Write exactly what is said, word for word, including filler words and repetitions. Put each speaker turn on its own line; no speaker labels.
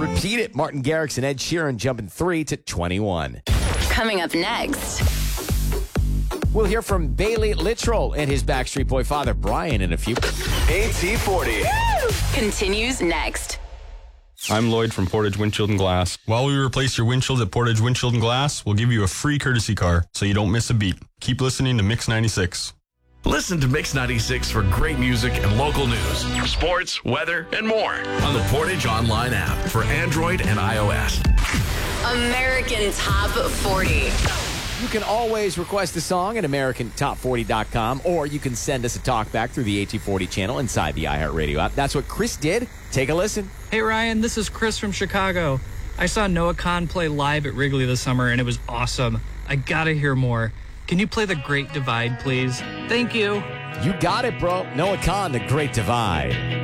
repeat it. Martin Garrix and Ed Sheeran jumping three to twenty-one.
Coming up next.
We'll hear from Bailey Littrell and his Backstreet Boy father, Brian, in a few.
A T forty.
Woo! Continues next.
I'm Lloyd from Portage Windshield and Glass. While we replace your windshields at Portage Windshield and Glass, we'll give you a free courtesy car so you don't miss a beat. Keep listening to Mix ninety-six.
Listen to Mix ninety-six for great music and local news, sports, weather, and more on the Portage Online app for Android and iOS.
American Top forty.
You can always request a song at American Top forty dot com, or you can send us a talkback through the A T forty channel inside the iHeartRadio app. That's what Chris did. Take a listen.
Hey, Ryan, this is Chris from Chicago. I saw Noah Kahn play live at Wrigley this summer, and it was awesome. I gotta hear more. Can you play The Great Divide, please? Thank you.
You got it, bro. Noah Kahn, The Great Divide.